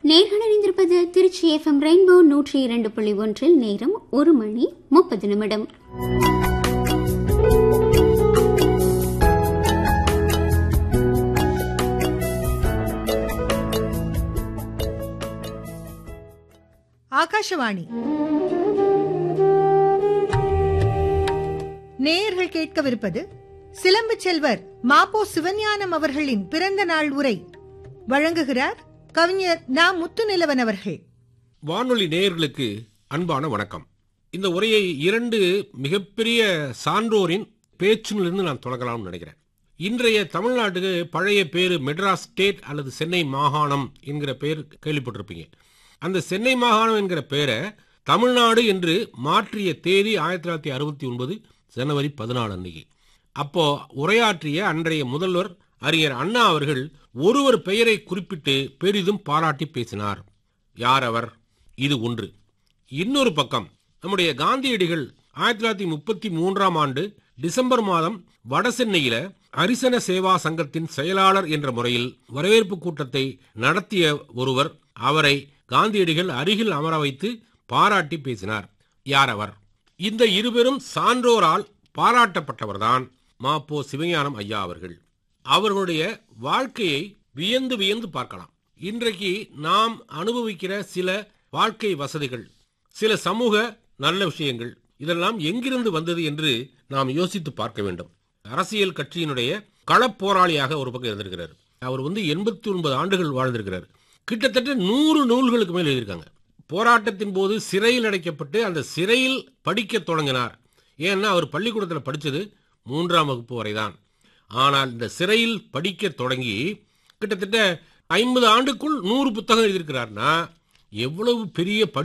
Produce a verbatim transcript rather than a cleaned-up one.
நேர்கள் இணைந்திருப்பது Trichy FM rainbow நூற்றி இரண்டு புள்ளி ஒன்றில். நேரம் ஒரு மணி முப்பது நிமிடம். ஆகாஷவாணி நேயர்கள் கேட்கவிருப்பது சிலம்பு செல்வர் மாப்போ சிவஞானம் அவர்களின் பிறந்த நாள் உரை. வழங்குகிறார் கவிஞர் நா. முத்துநிலவன் அவர்கள். வானொலி நேயர்களுக்கு அன்பான வணக்கம். இந்த உரையை இரண்டு மிகப்பெரிய சான்றோரின் பேச்சிலிருந்து நான் தொடங்கலாம்னு நினைக்கிறேன். இன்றைய தமிழ்நாட்டுக்கு பழைய பேரு மெட்ராஸ் ஸ்டேட் அல்லது சென்னை மாகாணம் என்கிற பெயர் கேள்விப்பட்டிருப்பீங்க. அந்த சென்னை மாகாணம் என்கிற பெயரை தமிழ்நாடு என்று மாற்றிய தேதி ஆயிரத்தி தொள்ளாயிரத்தி அறுபத்தி ஒன்பது ஜனவரி பதினாலு அன்னைக்கு. அப்போ உரையாற்றிய அன்றைய முதல்வர் அறிஞர் அண்ணா அவர்கள் ஒருவர் பெயரை குறிப்பிட்டு பெரிதும் பாராட்டி பேசினார். யார் அவர்? இது ஒன்று. இன்னொரு பக்கம் நம்முடைய காந்தியடிகள் ஆயிரத்தி தொள்ளாயிரத்தி முப்பத்தி மூன்றாம் ஆண்டு டிசம்பர் மாதம் வடசென்னையில அரிசன சேவா சங்கத்தின் செயலாளர் என்ற முறையில் வரவேற்பு கூட்டத்தை நடத்திய ஒருவர், அவரை காந்தியடிகள் அருகில் அமர வைத்து பாராட்டி பேசினார். யார் அவர்? இந்த இருவரும் சான்றோரால் பாராட்டப்பட்டவர்தான் மாப்போ சிவஞானம் ஐயா அவர்கள். அவர்களுடைய வாழ்க்கையை வியந்து வியந்து பார்க்கலாம். இன்றைக்கு நாம் அனுபவிக்கிற சில வாழ்க்கை வசதிகள், சில சமூக நல்ல விஷயங்கள், இதெல்லாம் எங்கிருந்து வந்தது என்று நாம் யோசித்து பார்க்க வேண்டும். அரசியல் கட்சியினுடைய களப்போராளியாக ஒரு பக்கம் இருந்திருக்கிறார். அவர் வந்து எண்பத்தி ஒன்பது ஆண்டுகள் வாழ்ந்திருக்கிறார். கிட்டத்தட்ட நூறு நூல்களுக்கு மேல் எழுதியிருக்காங்க. போராட்டத்தின் போது சிறையில் அடைக்கப்பட்டு அந்த சிறையில் படிக்க தொடங்கினார். ஏன்னா அவர் பள்ளிக்கூடத்தில் படித்தது மூன்றாம் வகுப்பு வரைதான். ஆனால் இந்த சிறையில் படிக்க தொடங்கி கிட்டத்தட்ட ஐம்பது ஆண்டுக்குள் நூறு புத்தகம் எழுதியிருக்கிறார்னா எவ்வளவு பெரிய